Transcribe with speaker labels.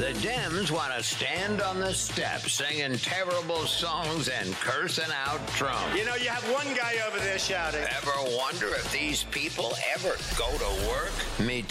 Speaker 1: The Dems want to stand on the steps singing terrible songs and cursing out Trump.
Speaker 2: You know, you have one guy over there shouting.
Speaker 1: Ever wonder if these people ever go to work? Me